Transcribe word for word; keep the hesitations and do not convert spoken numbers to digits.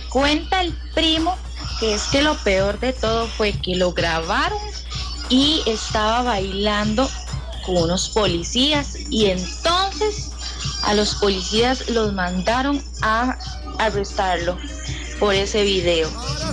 Cuenta el primo que es que lo peor de todo fue que lo grabaron y estaba bailando con unos policías y entonces a los policías los mandaron a arrestarlo por ese video.